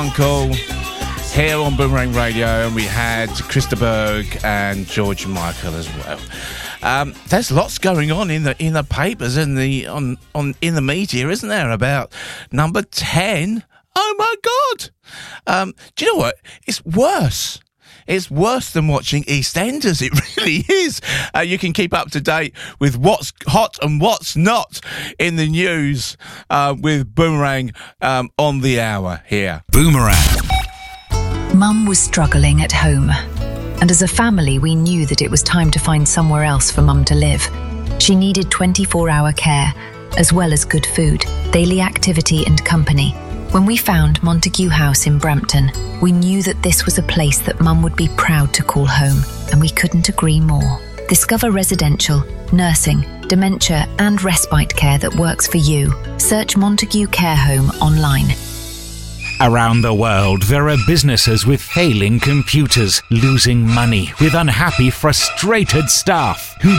Uncle here on Boomerang Radio, and we had Krista Berg and George Michael as well. There's lots going on in the papers and in the media, isn't there, about number 10? Oh my God! Do you know what? It's worse. It's worse than watching EastEnders. It really is. You can keep up to date with what's hot and what's not in the news with Boomerang on the hour here. Boomerang. Mum was struggling at home, and as a family we knew that it was time to find somewhere else for Mum to live. She needed 24-hour care, as well as good food, daily activity and company. When we found Montague House in Brampton, we knew that this was a place that Mum would be proud to call home, and we couldn't agree more. Discover residential, nursing, dementia and respite care that works for you. Search Montague Care Home online. Around the world, there are businesses with failing computers, losing money, with unhappy, frustrated staff who